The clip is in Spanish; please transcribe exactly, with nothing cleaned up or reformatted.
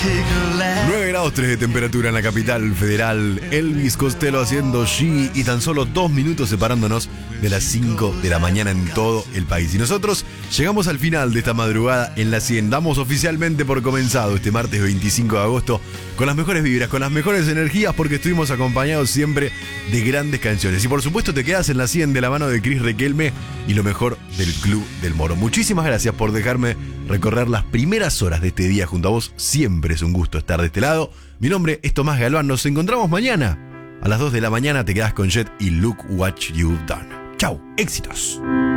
nueve grados tres de temperatura en la capital federal. Elvis Costello haciendo G y tan solo dos minutos separándonos de las cinco de la mañana en todo el país. Y nosotros llegamos al final de esta madrugada en la cien. Damos oficialmente por comenzado este martes veinticinco de agosto con las mejores vibras, con las mejores energías, porque estuvimos acompañados siempre de grandes canciones. Y por supuesto te quedas en la cien de la mano de Cris Requelme y lo mejor del Club del Moro. Muchísimas gracias por dejarme recorrer las primeras horas de este día junto a vos. Siempre es un gusto estar de este lado. Mi nombre es Tomás Galván. Nos encontramos mañana a las dos de la mañana. Te quedás con Jet y Look What You've Done. Chau, éxitos.